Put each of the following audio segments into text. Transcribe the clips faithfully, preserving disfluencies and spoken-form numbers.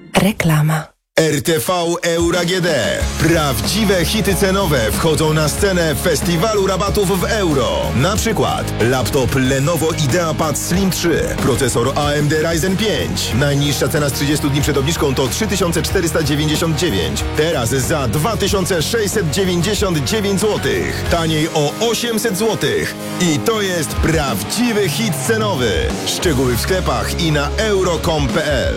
Reklama. R T V Euro A G D. Prawdziwe hity cenowe wchodzą na scenę festiwalu rabatów w euro. Na przykład laptop Lenovo IdeaPad Slim trzy, procesor A M D Ryzen pięć. Najniższa cena z trzydziestu dni przed obniżką to trzy tysiące czterysta dziewięćdziesiąt dziewięć. Teraz za dwa tysiące sześćset dziewięćdziesiąt dziewięć złotych. Taniej o osiemset złotych. I to jest prawdziwy hit cenowy. Szczegóły w sklepach i na euro kropka com kropka p l.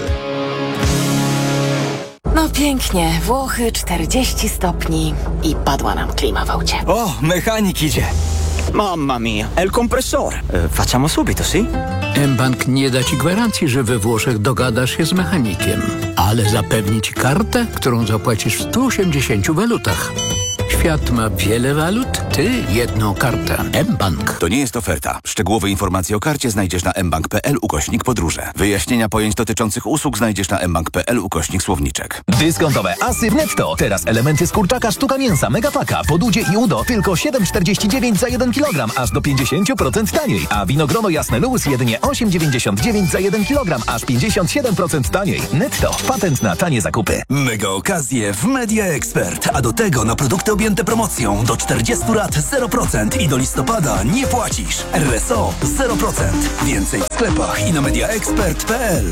No pięknie, Włochy czterdzieści stopni i padła nam klima w aucie. O, mechanik idzie. Mamma mia, è il compressore. E, facciamo subito, sì? mBank nie da ci gwarancji, że we Włoszech dogadasz się z mechanikiem, ale zapewni ci kartę, którą zapłacisz w stu osiemdziesięciu walutach. Świat ma wiele walut, ty jedną kartę. mBank. To nie jest oferta. Szczegółowe informacje o karcie znajdziesz na mbank kropka p l ukośnik podróże. Wyjaśnienia pojęć dotyczących usług znajdziesz na mbank kropka p l ukośnik słowniczek. Dyskontowe asy w Netto. Teraz elementy z kurczaka sztuka mięsa Megapaka, podudzie i udo tylko siedem czterdzieści dziewięć za jeden kilogram, aż do pięćdziesiąt procent taniej. A winogrono jasne Luz jedynie osiem dziewięćdziesiąt dziewięć za jeden kilogram, aż pięćdziesiąt siedem procent taniej. Netto. Patent na tanie zakupy. Mega okazje w Media Expert. A do tego na produkty objęte promocją do czterdziestu lat zero procent i do listopada nie płacisz. R S O zero procent. Więcej w sklepach i na mediaexpert kropka p l.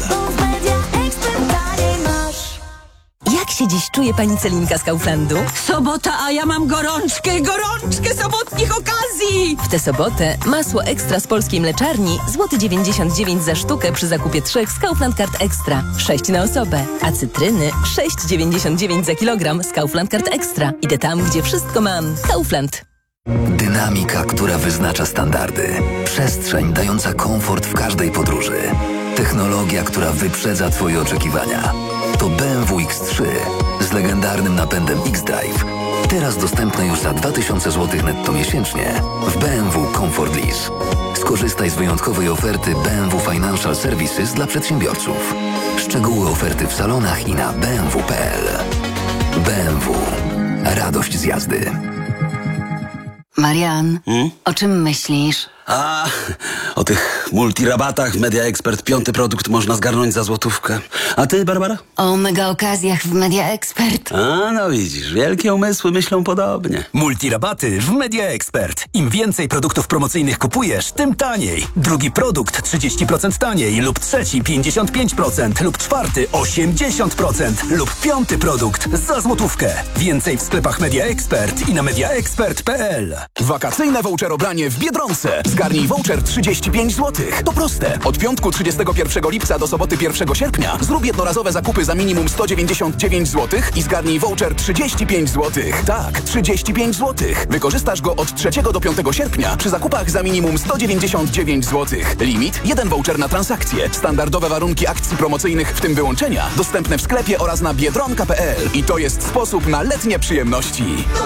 Jak się dziś czuje pani Celinka z Kauflandu? Sobota, a ja mam gorączkę, gorączkę sobotnich okazji! W tę sobotę masło ekstra z polskiej mleczarni złoty dziewięćdziesiąt dziewięć za sztukę przy zakupie trzech z Kaufland Card Extra. sześć na osobę. A cytryny sześć dziewięćdziesiąt dziewięć za kilogram z Kaufland Card Extra. Idę tam, gdzie wszystko mam. Kaufland. Dynamika, która wyznacza standardy. Przestrzeń dająca komfort w każdej podróży. Technologia, która wyprzedza twoje oczekiwania. To B M W X trzy z legendarnym napędem X-Drive. Teraz dostępne już za dwa tysiące złotych netto miesięcznie w B M W Comfort Lease. Skorzystaj z wyjątkowej oferty B M W Financial Services dla przedsiębiorców. Szczegóły oferty w salonach i na b m w kropka p l. B M W. Radość z jazdy. Marian, hmm? o czym myślisz? A, o tych multirabatach Media Expert. Piąty produkt można zgarnąć za złotówkę. A ty, Barbara? O mega okazjach w Media Expert. A, no widzisz, wielkie umysły myślą podobnie. Multirabaty w Media Expert. Im więcej produktów promocyjnych kupujesz, tym taniej. Drugi produkt trzydzieści procent taniej, lub trzeci pięćdziesiąt pięć procent, lub czwarty osiemdziesiąt procent, lub piąty produkt za złotówkę. Więcej w sklepach Media Expert i na mediaexpert kropka p l. Wakacyjne voucherobranie w Biedronce. Zgarnij voucher trzydzieści pięć złotych. To proste. Od piątku trzydziestego pierwszego lipca do soboty pierwszego sierpnia zrób jednorazowe zakupy za minimum sto dziewięćdziesiąt dziewięć złotych i zgarnij voucher trzydzieści pięć złotych. Tak, trzydzieści pięć złotych. Wykorzystasz go od trzeciego do piątego sierpnia przy zakupach za minimum sto dziewięćdziesiąt dziewięć złotych. Limit jeden voucher na transakcję. Standardowe warunki akcji promocyjnych, w tym wyłączenia, dostępne w sklepie oraz na biedronka kropka p l. I to jest sposób na letnie przyjemności.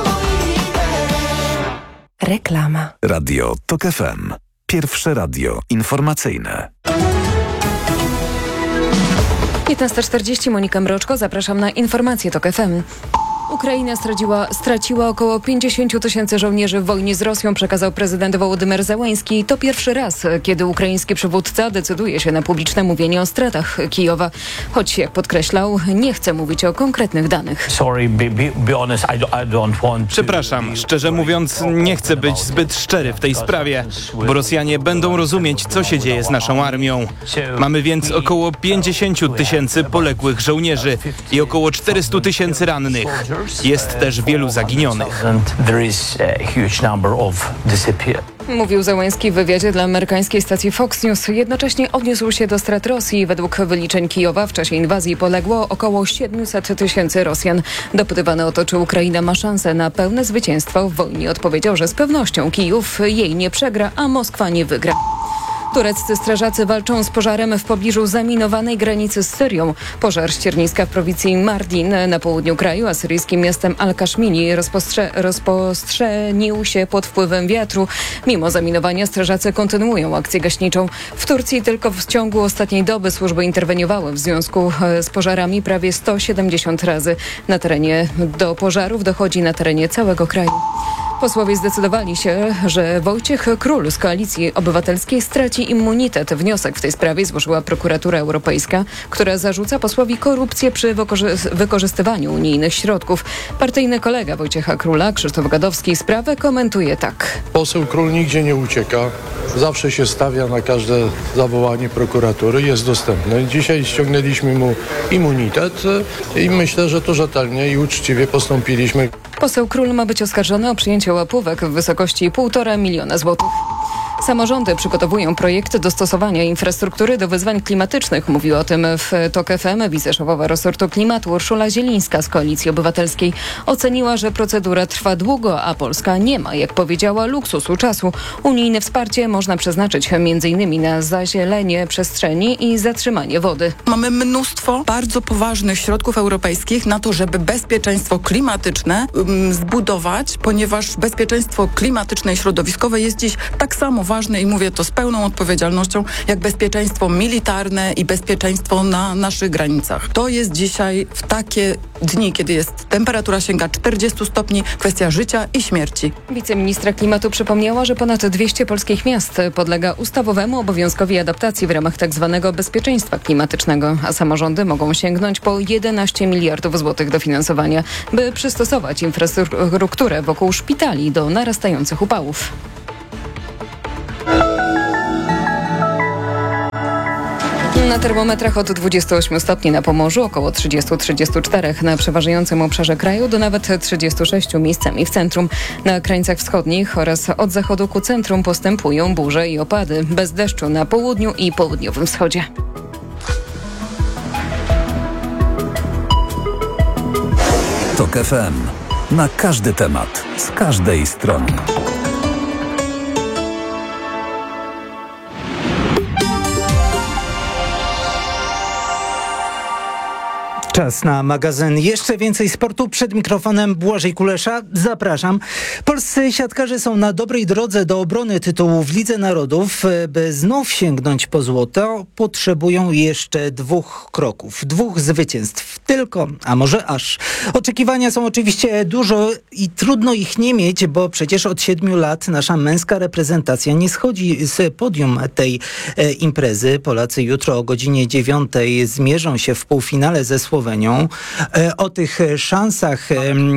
Reklama. Radio Tok F M. Pierwsze radio informacyjne. piętnasta czterdzieści, Monika Mroczko, zapraszam na informacje Tok F M. Ukraina straciła, straciła około pięćdziesiąt tysięcy żołnierzy w wojnie z Rosją, przekazał prezydent Wołodymyr Zełenski. To pierwszy raz, kiedy ukraiński przywódca decyduje się na publiczne mówienie o stratach Kijowa. Choć, jak podkreślał, nie chce mówić o konkretnych danych. Przepraszam, szczerze mówiąc, nie chcę być zbyt szczery w tej sprawie, bo Rosjanie będą rozumieć, co się dzieje z naszą armią. Mamy więc około pięćdziesiąt tysięcy poległych żołnierzy i około czterysta tysięcy rannych. Jest też wielu zaginionych. Mówił Zełenski w wywiadzie dla amerykańskiej stacji Fox News. Jednocześnie odniósł się do strat Rosji. Według wyliczeń Kijowa w czasie inwazji poległo około siedemset tysięcy Rosjan. Dopytywany o to, czy Ukraina ma szansę na pełne zwycięstwo w wojnie, odpowiedział, że z pewnością Kijów jej nie przegra, a Moskwa nie wygra. Tureccy strażacy walczą z pożarem w pobliżu zaminowanej granicy z Syrią. Pożar ścierniska w prowincji Mardin na południu kraju, asyryjskim miastem Al-Kaszmili, rozpostrze- rozpowszechnił się pod wpływem wiatru. Mimo zaminowania strażacy kontynuują akcję gaśniczą. W Turcji tylko w ciągu ostatniej doby służby interweniowały w związku z pożarami prawie sto siedemdziesiąt razy. Na terenie do pożarów dochodzi na terenie całego kraju. Posłowie zdecydowali się, że Wojciech Król z Koalicji Obywatelskiej straci immunitet. Wniosek w tej sprawie złożyła prokuratura europejska, która zarzuca posłowi korupcję przy wykorzy- wykorzystywaniu unijnych środków. Partyjny kolega Wojciecha Króla, Krzysztof Gadowski, sprawę komentuje tak. Poseł Król nigdzie nie ucieka. Zawsze się stawia na każde zawołanie prokuratury, jest dostępny. Dzisiaj ściągnęliśmy mu immunitet i myślę, że to rzetelnie i uczciwie postąpiliśmy. Poseł Król ma być oskarżony o przyjęcie łapówek w wysokości półtora miliona złotych. Samorządy przygotowują projekt dostosowania infrastruktury do wyzwań klimatycznych. Mówiła o tym w TOK F M wiceszefowa resortu klimatu Urszula Zielińska z Koalicji Obywatelskiej. Oceniła, że procedura trwa długo, a Polska nie ma, jak powiedziała, luksusu czasu. Unijne wsparcie można przeznaczyć między innymi na zazielenie przestrzeni i zatrzymanie wody. Mamy mnóstwo bardzo poważnych środków europejskich na to, żeby bezpieczeństwo klimatyczne um, zbudować, ponieważ bezpieczeństwo klimatyczne i środowiskowe jest dziś tak samo ważne i mówię to z pełną odpowiedzialnością, jak bezpieczeństwo militarne i bezpieczeństwo na naszych granicach. To jest dzisiaj w takie dni, kiedy jest temperatura sięga czterdzieści stopni, kwestia życia i śmierci. Wiceministra klimatu przypomniała, że ponad dwieście polskich miast podlega ustawowemu obowiązkowi adaptacji w ramach tzw. bezpieczeństwa klimatycznego, a samorządy mogą sięgnąć po jedenaście miliardów złotych dofinansowania, by przystosować infrastrukturę wokół szpitali do narastających upałów. Na termometrach od dwudziestu ośmiu stopni na Pomorzu, około trzydziestu do trzydziestu czterech na przeważającym obszarze kraju, do nawet trzydziestu sześciu miejscami w centrum. Na krańcach wschodnich oraz od zachodu ku centrum postępują burze i opady, bez deszczu na południu i południowym wschodzie. TOK F M. Na każdy temat, z każdej strony. Czas na magazyn Jeszcze więcej sportu. Przed mikrofonem Błażej Kulesza. Zapraszam. Polscy siatkarze są na dobrej drodze do obrony tytułu w Lidze Narodów. By znów sięgnąć po złoto, potrzebują jeszcze dwóch kroków. Dwóch zwycięstw. Tylko, a może aż. Oczekiwania są oczywiście dużo i trudno ich nie mieć, bo przecież od siedmiu lat nasza męska reprezentacja nie schodzi z podium tej e, imprezy. Polacy jutro o godzinie dziewiątej zmierzą się w półfinale ze Słowenią. O tych szansach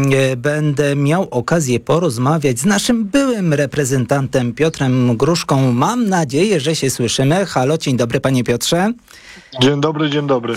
będę miał okazję porozmawiać z naszym byłym reprezentantem Piotrem Gruszką. Mam nadzieję, że się słyszymy. Halo, dzień dobry panie Piotrze. Dzień dobry, dzień dobry.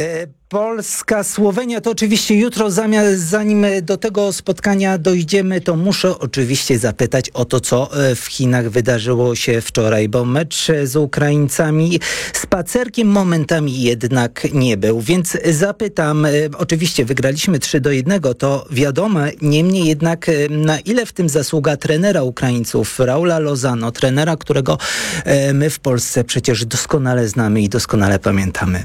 Polska, Słowenia to oczywiście jutro, zamiast, zanim do tego spotkania dojdziemy, to muszę oczywiście zapytać o to, co w Chinach wydarzyło się wczoraj, bo mecz z Ukraińcami spacerkiem momentami jednak nie był, więc zapytam, oczywiście wygraliśmy trzy do jednego, to wiadomo, niemniej jednak na ile w tym zasługa trenera Ukraińców, Raula Lozano, trenera, którego my w Polsce przecież doskonale znamy i doskonale pamiętamy.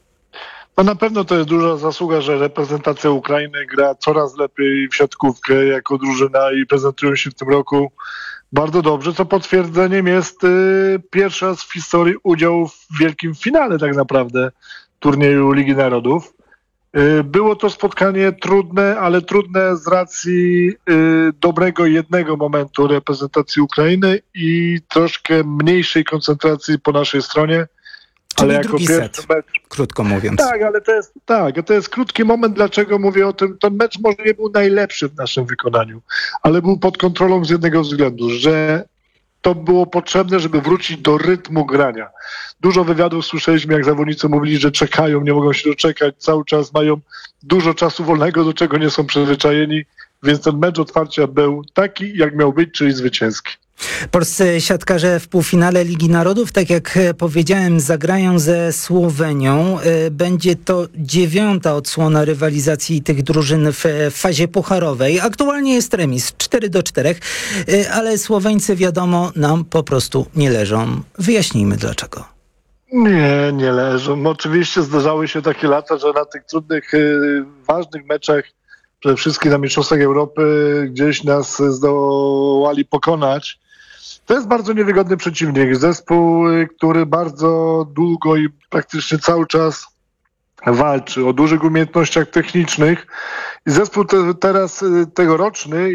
No na pewno to jest duża zasługa, że reprezentacja Ukrainy gra coraz lepiej w siatkówkę jako drużyna i prezentują się w tym roku bardzo dobrze, co potwierdzeniem jest y, pierwszy raz w historii udział w wielkim finale tak naprawdę turnieju Ligi Narodów. Y, było to spotkanie trudne, ale trudne z racji y, dobrego jednego momentu reprezentacji Ukrainy i troszkę mniejszej koncentracji po naszej stronie. Czyli ale drugi jako set, mecz, krótko mówiąc. Tak, ale to jest, tak, to jest krótki moment. Dlaczego mówię o tym? Ten mecz może nie był najlepszy w naszym wykonaniu, ale był pod kontrolą z jednego względu, że to było potrzebne, żeby wrócić do rytmu grania. Dużo wywiadów słyszeliśmy, jak zawodnicy mówili, że czekają, nie mogą się doczekać, cały czas mają dużo czasu wolnego, do czego nie są przyzwyczajeni, więc ten mecz otwarcia był taki, jak miał być, czyli zwycięski. Polscy siatkarze w półfinale Ligi Narodów, tak jak powiedziałem, zagrają ze Słowenią. Będzie to dziewiąta odsłona rywalizacji tych drużyn w fazie pucharowej. Aktualnie jest remis cztery do czterech, ale Słoweńcy, wiadomo, nam po prostu nie leżą. Wyjaśnijmy dlaczego. Nie, nie leżą. Oczywiście zdarzały się takie lata, że na tych trudnych, ważnych meczach, przede wszystkim na Mistrzostwach Europy, gdzieś nas zdołali pokonać. To jest bardzo niewygodny przeciwnik. Zespół, który bardzo długo i praktycznie cały czas walczy o dużych umiejętnościach technicznych. I zespół te, teraz tegoroczny jest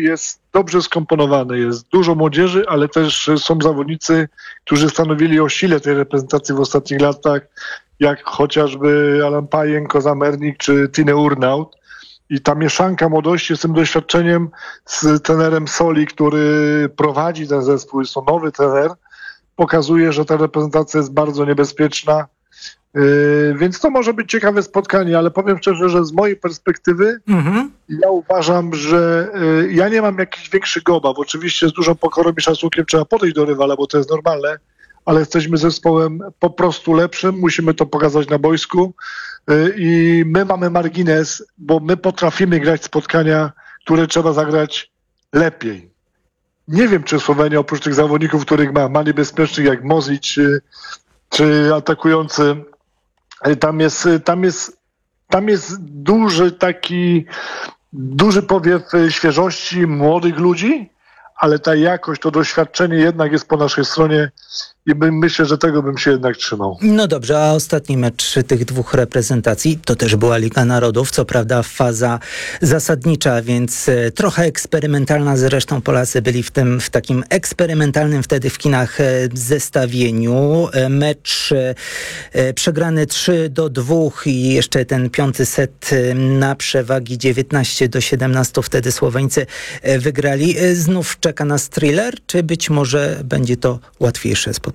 dobrze skomponowane. Jest dużo młodzieży, ale też są zawodnicy, którzy stanowili o sile tej reprezentacji w ostatnich latach, jak chociażby Alan Payen, Koza-Mernik czy Tine Urnaut. I ta mieszanka młodości z tym doświadczeniem, z trenerem Soli, który prowadzi ten zespół, jest to nowy trener, pokazuje, że ta reprezentacja jest bardzo niebezpieczna. Yy, więc to może być ciekawe spotkanie, ale powiem szczerze, że z mojej perspektywy mhm. ja uważam, że yy, ja nie mam jakichś większych obaw. Oczywiście z dużą pokorą i szacunkiem trzeba podejść do rywala, bo to jest normalne, ale jesteśmy zespołem po prostu lepszym, musimy to pokazać na boisku yy, i my mamy margines, bo my potrafimy grać spotkania, które trzeba zagrać lepiej. Nie wiem, czy Słowenia oprócz tych zawodników, których ma, ma niebezpiecznych jak Mozic czy, czy atakujący, tam jest, tam jest, tam jest duży taki, duży powiew świeżości młodych ludzi, ale ta jakość, to doświadczenie jednak jest po naszej stronie i my, myślę, że tego bym się jednak trzymał. No dobrze, a ostatni mecz tych dwóch reprezentacji to też była Liga Narodów, co prawda faza zasadnicza, więc trochę eksperymentalna, zresztą Polacy byli w tym, w takim eksperymentalnym wtedy w kinach zestawieniu. Mecz przegrany trzy do dwóch i jeszcze ten piąty set na przewagi dziewiętnaście do siedemnastu wtedy Słoweńcy wygrali. Znów czeka nas thriller, czy być może będzie to łatwiejsze spotkanie?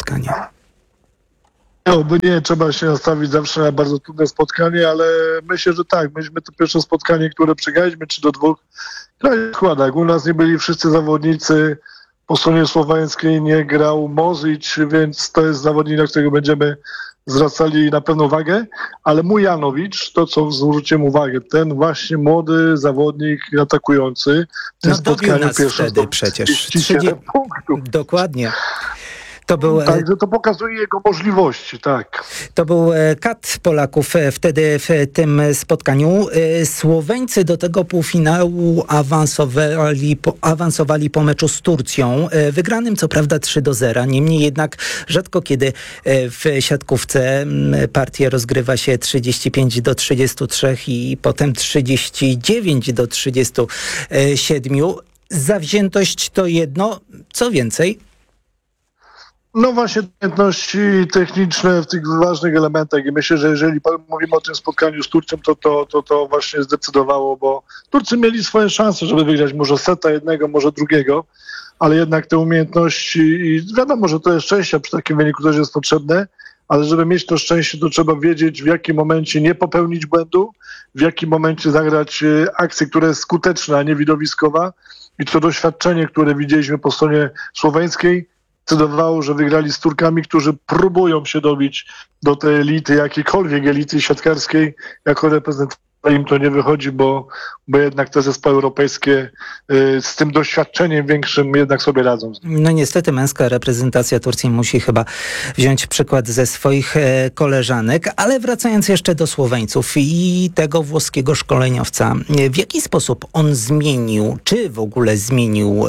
No, bo nie, trzeba się nastawić zawsze na bardzo trudne spotkanie, ale myślę, że tak, myśmy to pierwsze spotkanie, które przegraliśmy trzy do dwóch w składach. U nas nie byli wszyscy zawodnicy, po stronie słoweńskiej nie grał Mozic, więc to jest zawodnik, na którego będziemy zwracali na pewno uwagę, ale Mujanowicz, to co zwróciłem uwagę, ten właśnie młody zawodnik atakujący w tym no, spotkaniu pierwszym wtedy przecież trzydzieści punktów. Dokładnie. To był, Także to pokazuje jego możliwości, tak. To był kat Polaków wtedy w tym spotkaniu. Słoweńcy do tego półfinału awansowali po, awansowali po meczu z Turcją, wygranym co prawda trzy do zera. Niemniej jednak rzadko kiedy w siatkówce partia rozgrywa się trzydzieści pięć do trzydziestu trzech i potem trzydzieści dziewięć do trzydziestu siedmiu. Zawziętość to jedno, co więcej, no właśnie umiejętności techniczne w tych ważnych elementach i myślę, że jeżeli mówimy o tym spotkaniu z Turcją, to to, to, to właśnie zdecydowało, bo Turcy mieli swoje szanse, żeby wygrać może seta jednego, może drugiego, ale jednak te umiejętności i wiadomo, że to jest szczęście, przy takim wyniku też jest potrzebne, ale żeby mieć to szczęście, to trzeba wiedzieć, w jakim momencie nie popełnić błędu, w jakim momencie zagrać akcję, która jest skuteczna, a nie widowiskowa i to doświadczenie, które widzieliśmy po stronie słoweńskiej, decydowało, że wygrali z Turkami, którzy próbują się dobić do tej elity, jakiejkolwiek elity siatkarskiej, jako reprezentant. Im to nie wychodzi, bo, bo jednak te zespoły europejskie y, z tym doświadczeniem większym jednak sobie radzą. No niestety męska reprezentacja Turcji musi chyba wziąć przykład ze swoich e, koleżanek, ale wracając jeszcze do Słoweńców i tego włoskiego szkoleniowca, w jaki sposób on zmienił, czy w ogóle zmienił e,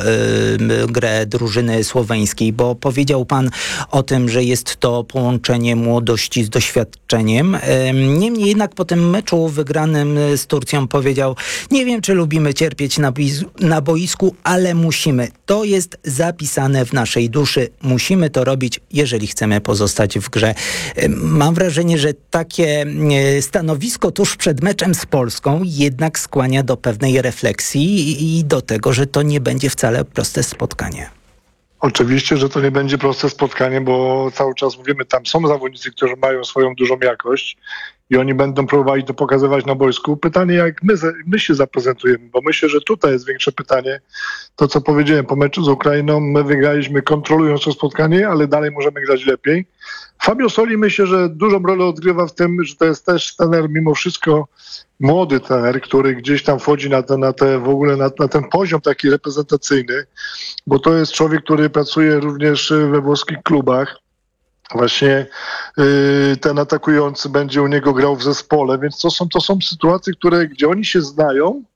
grę drużyny słoweńskiej, bo powiedział pan o tym, że jest to połączenie młodości z doświadczeniem. E, niemniej jednak po tym meczu wygranym z Turcją powiedział, nie wiem, czy lubimy cierpieć na, bois- na boisku, ale musimy. To jest zapisane w naszej duszy. Musimy to robić, jeżeli chcemy pozostać w grze. Mam wrażenie, że takie stanowisko tuż przed meczem z Polską jednak skłania do pewnej refleksji i do tego, że to nie będzie wcale proste spotkanie. Oczywiście, że to nie będzie proste spotkanie, bo cały czas mówimy, tam są zawodnicy, którzy mają swoją dużą jakość i oni będą próbowali to pokazywać na boisku. Pytanie, jak my, my się zaprezentujemy, bo myślę, że tutaj jest większe pytanie. To, co powiedziałem po meczu z Ukrainą, my wygraliśmy kontrolując to spotkanie, ale dalej możemy grać lepiej. Fabio Soli myślę, że dużą rolę odgrywa w tym, że to jest też trener mimo wszystko młody trener, który gdzieś tam wchodzi na, te, na te, w ogóle na, na ten poziom taki reprezentacyjny, bo to jest człowiek, który pracuje również we włoskich klubach. Właśnie yy, ten atakujący będzie u niego grał w zespole, więc to są, to są sytuacje, które, gdzie oni się znają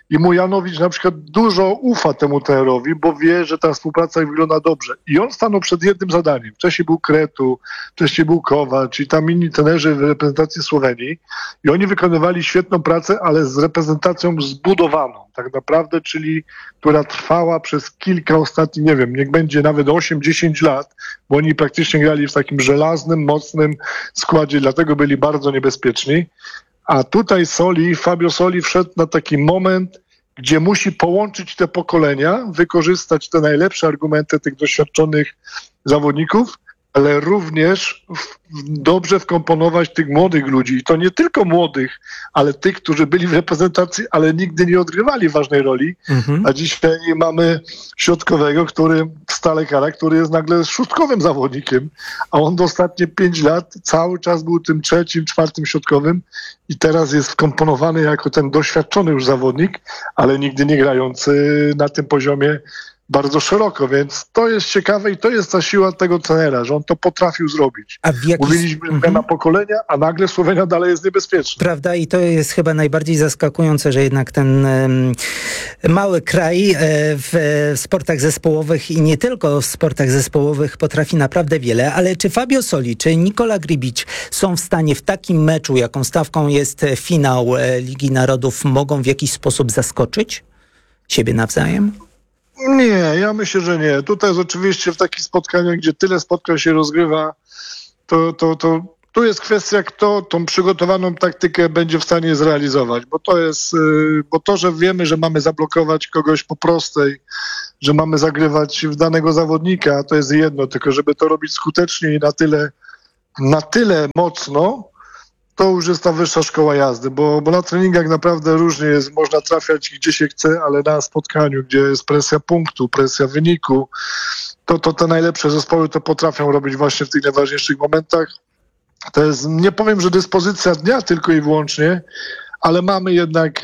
I Mujanowicz na przykład dużo ufa temu trenerowi, bo wie, że ta współpraca wygląda dobrze. I on stanął przed jednym zadaniem. Wcześniej był Kretu, wcześniej był Kowacz i tam inni trenerzy w reprezentacji Słowenii. I oni wykonywali świetną pracę, ale z reprezentacją zbudowaną tak naprawdę, czyli która trwała przez kilka ostatnich, nie wiem, niech będzie nawet osiem dziesięć lat, bo oni praktycznie grali w takim żelaznym, mocnym składzie, dlatego byli bardzo niebezpieczni. A tutaj Soli, Fabio Soli wszedł na taki moment, gdzie musi połączyć te pokolenia, wykorzystać te najlepsze argumenty tych doświadczonych zawodników, ale również w, dobrze wkomponować tych młodych ludzi. I to nie tylko młodych, ale tych, którzy byli w reprezentacji, ale nigdy nie odgrywali ważnej roli. Mhm. A dzisiaj mamy środkowego, który Stalekara, który jest nagle szóstkowym zawodnikiem, a on do ostatnie pięć lat cały czas był tym trzecim, czwartym środkowym i teraz jest wkomponowany jako ten doświadczony już zawodnik, ale nigdy nie grający na tym poziomie bardzo szeroko, więc to jest ciekawe i to jest ta siła tego trenera, że on to potrafił zrobić. A w jaki... Mówiliśmy mhm. na pokolenia, a nagle Słowenia dalej jest niebezpieczna. Prawda, i to jest chyba najbardziej zaskakujące, że jednak ten um, mały kraj e, w sportach zespołowych i nie tylko w sportach zespołowych potrafi naprawdę wiele, ale czy Fabio Soli, czy Nikola Gribić są w stanie w takim meczu, jaką stawką jest finał e, Ligi Narodów, mogą w jakiś sposób zaskoczyć siebie nawzajem? Nie, ja myślę, że nie. Tutaj jest oczywiście w takich spotkaniach, gdzie tyle spotkań się rozgrywa, to, to, to tu jest kwestia, kto tą przygotowaną taktykę będzie w stanie zrealizować, bo to jest, bo to, że wiemy, że mamy zablokować kogoś po prostej, że mamy zagrywać w danego zawodnika, to jest jedno, tylko żeby to robić skutecznie i na tyle, na tyle mocno, to już jest ta wyższa szkoła jazdy, bo, bo na treningach naprawdę różnie jest, można trafiać gdzie się chce, ale na spotkaniu, gdzie jest presja punktu, presja wyniku, to, to te najlepsze zespoły to potrafią robić właśnie w tych najważniejszych momentach. To jest, nie powiem, że dyspozycja dnia tylko i wyłącznie, ale mamy jednak,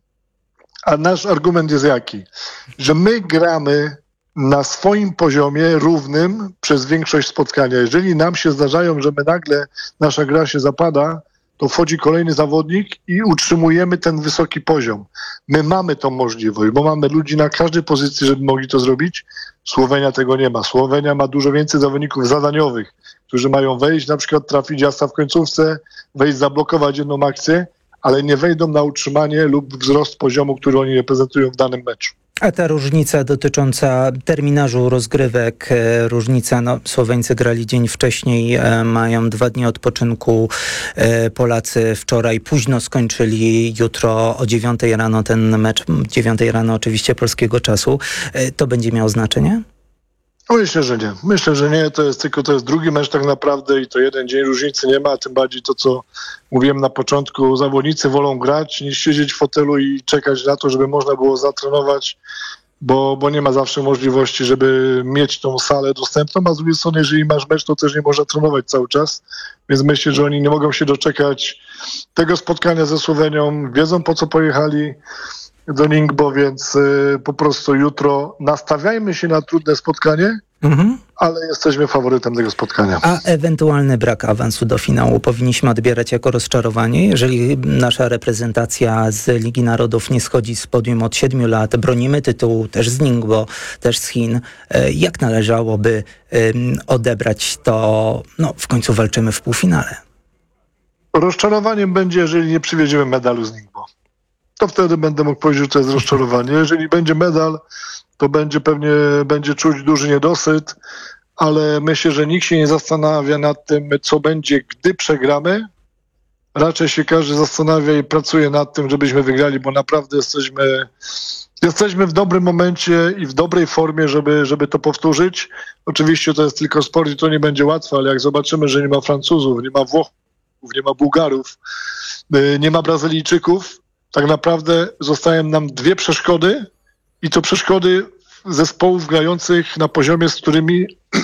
a nasz argument jest jaki? Że my gramy na swoim poziomie równym przez większość spotkania. Jeżeli nam się zdarzają, że my nagle, nasza gra się zapada, to wchodzi kolejny zawodnik i utrzymujemy ten wysoki poziom. My mamy tą możliwość, bo mamy ludzi na każdej pozycji, żeby mogli to zrobić. Słowenia tego nie ma. Słowenia ma dużo więcej zawodników zadaniowych, którzy mają wejść, na przykład trafić jazda w końcówce, wejść, zablokować jedną akcję, ale nie wejdą na utrzymanie lub wzrost poziomu, który oni reprezentują w danym meczu. A ta różnica dotycząca terminarzu rozgrywek, różnica, no Słoweńcy grali dzień wcześniej, mają dwa dni odpoczynku, Polacy wczoraj późno skończyli, jutro o dziewiątej rano ten mecz, dziewiątej rano oczywiście polskiego czasu, to będzie miało znaczenie? Myślę, że nie. Myślę, że nie. To jest tylko to jest drugi mecz tak naprawdę i to jeden dzień różnicy nie ma, a tym bardziej to, co mówiłem na początku, zawodnicy wolą grać niż siedzieć w fotelu i czekać na to, żeby można było zatrenować, bo, bo nie ma zawsze możliwości, żeby mieć tą salę dostępną, a z drugiej strony, jeżeli masz mecz, to też nie można trenować cały czas, więc myślę, że oni nie mogą się doczekać tego spotkania ze Słowenią, wiedzą po co pojechali do Ningbo, więc y, po prostu jutro nastawiajmy się na trudne spotkanie, mhm. ale jesteśmy faworytem tego spotkania. A ewentualny brak awansu do finału powinniśmy odbierać jako rozczarowanie, jeżeli nasza reprezentacja z Ligi Narodów nie schodzi z podium od siedmiu lat, bronimy tytułu też z Ningbo, też z Chin. Jak należałoby y, odebrać to, no w końcu walczymy w półfinale? Rozczarowaniem będzie, jeżeli nie przywieziemy medalu z Ningbo. To wtedy będę mógł powiedzieć, że to jest rozczarowanie. Jeżeli będzie medal, to będzie pewnie będzie czuć duży niedosyt, ale myślę, że nikt się nie zastanawia nad tym, co będzie, gdy przegramy. Raczej się każdy zastanawia i pracuje nad tym, żebyśmy wygrali, bo naprawdę jesteśmy, jesteśmy w dobrym momencie i w dobrej formie, żeby, żeby to powtórzyć. Oczywiście to jest tylko sport i to nie będzie łatwe, ale jak zobaczymy, że nie ma Francuzów, nie ma Włochów, nie ma Bułgarów, nie ma Brazylijczyków, tak naprawdę zostają nam dwie przeszkody i to przeszkody zespołów grających na poziomie, z którymi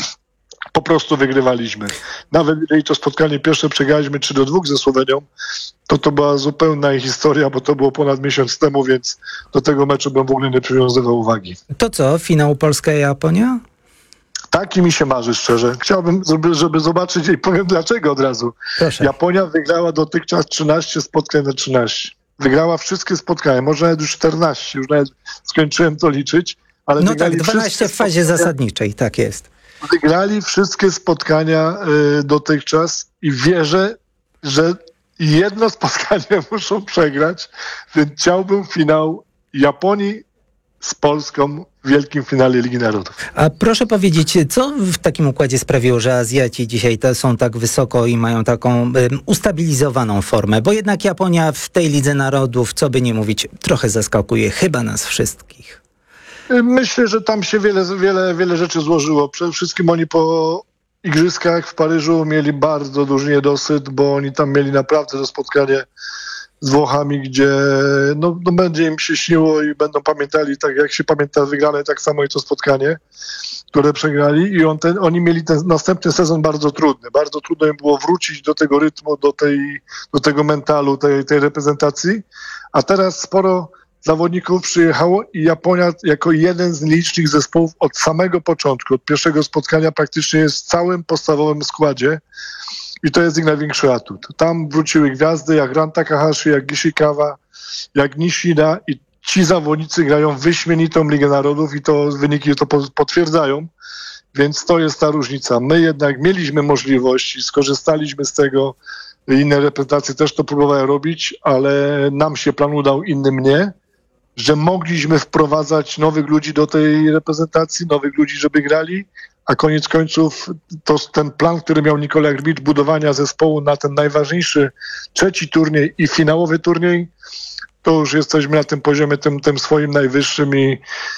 po prostu wygrywaliśmy. Nawet jeżeli to spotkanie pierwsze przegraliśmy trzy do dwóch ze Słowenią, to to była zupełna historia, bo to było ponad miesiąc temu, więc do tego meczu bym w ogóle nie przywiązywał uwagi. To co, finał Polska-Japonia? Taki mi się marzy, szczerze. Chciałbym, żeby, żeby zobaczyć i powiem dlaczego od razu. Proszę. Japonia wygrała dotychczas trzynaście spotkań na trzynaście. wygrała wszystkie spotkania, może nawet już czternaście, już nawet skończyłem to liczyć, ale no wygrali tak, dwanaście w fazie zasadniczej, tak jest. Wygrali wszystkie spotkania y, dotychczas i wierzę, że jedno spotkanie muszą przegrać, więc chciałbym finał Japonii z Polską w wielkim finale Ligi Narodów. A proszę powiedzieć, co w takim układzie sprawiło, że Azjaci dzisiaj te są tak wysoko i mają taką um, ustabilizowaną formę? Bo jednak Japonia w tej Lidze Narodów, co by nie mówić, trochę zaskakuje chyba nas wszystkich. Myślę, że tam się wiele, wiele, wiele rzeczy złożyło. Przede wszystkim oni po igrzyskach w Paryżu mieli bardzo duży niedosyt, bo oni tam mieli naprawdę to spotkanie z Włochami, gdzie no, no będzie im się śniło i będą pamiętali, tak jak się pamięta wygrane, tak samo i to spotkanie, które przegrali i on ten, oni mieli ten następny sezon bardzo trudny. Bardzo trudno im było wrócić do tego rytmu, do, tej, do tego mentalu, tej, tej reprezentacji, a teraz sporo zawodników przyjechało i Japonia jako jeden z licznych zespołów od samego początku, od pierwszego spotkania praktycznie jest w całym podstawowym składzie i to jest ich największy atut. Tam wróciły gwiazdy jak Ran Takahashi, jak Ishikawa, jak Nishida i ci zawodnicy grają wyśmienitą Ligę Narodów i to wyniki to potwierdzają, więc to jest ta różnica. My jednak mieliśmy możliwość i skorzystaliśmy z tego, inne reprezentacje też to próbowały robić, ale nam się plan udał, innym nie, że mogliśmy wprowadzać nowych ludzi do tej reprezentacji, nowych ludzi, żeby grali, a koniec końców to ten plan, który miał Nikolaj Grbić, budowania zespołu na ten najważniejszy trzeci turniej i finałowy turniej, to już jesteśmy na tym poziomie, tym, tym swoim najwyższym i,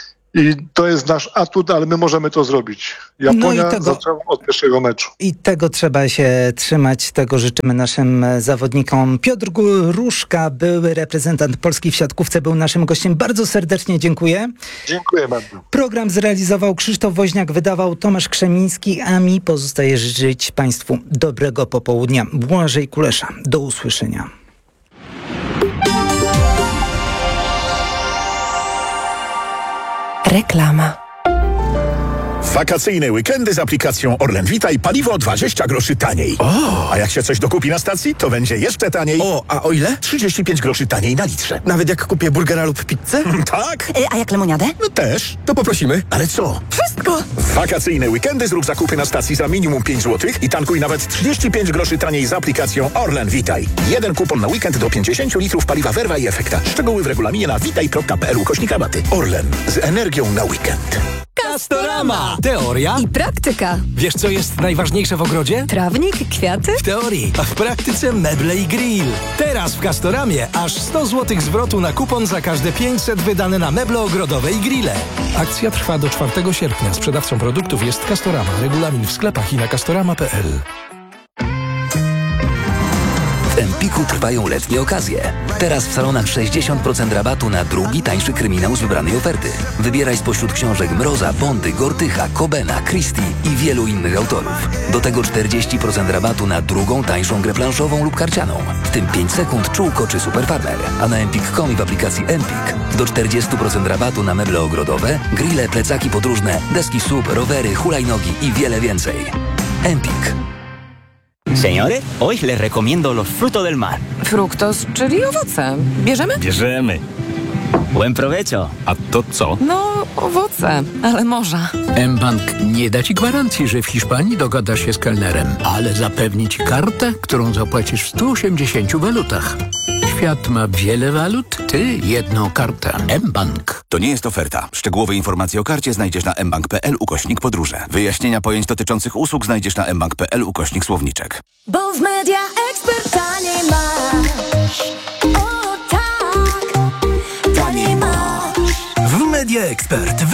i to jest nasz atut, ale my możemy to zrobić. Japonia no tego, zaczęła od pierwszego meczu. I tego trzeba się trzymać, tego życzymy naszym zawodnikom. Piotr Gruszka, były reprezentant Polski w siatkówce, był naszym gościem. Bardzo serdecznie dziękuję. Dziękuję bardzo. Program zrealizował Krzysztof Woźniak, wydawał Tomasz Krzemiński, a mi pozostaje życzyć Państwu dobrego popołudnia. Błażej Kulesza. Do usłyszenia. Reklama. Wakacyjne weekendy z aplikacją Orlen Witaj, paliwo dwadzieścia groszy taniej. O! A jak się coś dokupi na stacji, to będzie jeszcze taniej. O, a o ile? trzydzieści pięć groszy taniej na litrze. Nawet jak kupię burgera lub pizzę? Tak. E, a jak lemoniadę? No też. To poprosimy. Ale co? Wszystko. W wakacyjne weekendy zrób zakupy na stacji za minimum pięć złotych i tankuj nawet trzydzieści pięć groszy taniej z aplikacją Orlen Witaj. Jeden kupon na weekend do pięćdziesiąt litrów paliwa Verva i Efekta. Szczegóły w regulaminie na witaj kropka p l ukośnik rabaty. Orlen. Z energią na weekend. Castorama! Teoria i praktyka. Wiesz, co jest najważniejsze w ogrodzie? Trawnik, kwiaty? W teorii, a w praktyce meble i grill. Teraz w Castoramie aż sto złotych zwrotu na kupon za każde pięćset wydane na meble ogrodowe i grille. Akcja trwa do czwartego sierpnia. Sprzedawcą produktów jest Castorama. Regulamin w sklepach i na castorama kropka p l. W Empiku trwają letnie okazje. Teraz w salonach sześćdziesiąt procent rabatu na drugi, tańszy kryminał z wybranej oferty. Wybieraj spośród książek Mroza, Bondy, Gortycha, Cobena, Christie i wielu innych autorów. Do tego czterdzieści procent rabatu na drugą, tańszą grę planszową lub karcianą. W tym pięć sekund, Czółko czy Super Farmer. A na empik kropka com i w aplikacji Empik do czterdzieści procent rabatu na meble ogrodowe, grille, plecaki podróżne, deski S U V, rowery, hulajnogi i wiele więcej. Empik. Señores, hoy les recomiendo los frutos del mar. Fruktos, czyli owoce. Bierzemy? Bierzemy. Buen provecho. A to co? No, owoce, ale morza. mBank nie da Ci gwarancji, że w Hiszpanii dogadasz się z kelnerem, ale zapewni Ci kartę, którą zapłacisz w stu osiemdziesięciu walutach. Świat ma wiele walut, Ty jedną kartę. mBank. To nie jest oferta. Szczegółowe informacje o karcie znajdziesz na mbank kropka p l ukośnik podróże. Wyjaśnienia pojęć dotyczących usług znajdziesz na mbank kropka p l ukośnik słowniczek. Bo w Media Expert taniej masz. O tak, taniej masz. W Media Expert